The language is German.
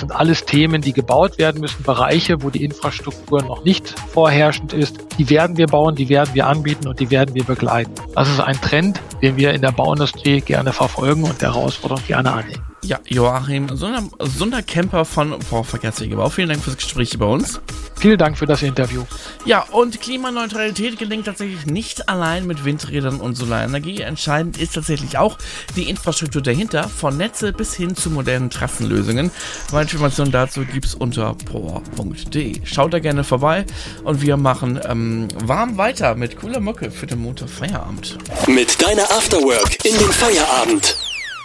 sind alles Themen, die gebaut werden müssen, Bereiche, wo die Infrastruktur noch nicht vorherrschend ist. Die werden wir bauen, die werden wir anbieten und die werden wir begleiten. Das ist ein Trend, den wir in der Bauindustrie gerne verfolgen und der Herausforderung gerne annehmen. Ja, Joachim Sonderkemper von Verkehrswegebau. Vielen Dank fürs Gespräch hier bei uns. Vielen Dank für das Interview. Ja, und Klimaneutralität gelingt tatsächlich nicht allein mit Windrädern und Solarenergie. Entscheidend ist tatsächlich auch die Infrastruktur dahinter, von Netze bis hin zu modernen Trassenlösungen. Weitere Informationen dazu gibt's unter power.de. Schaut da gerne vorbei und wir machen warm weiter mit cooler Mucke für den Montag Feierabend. Mit deiner Afterwork in den Feierabend.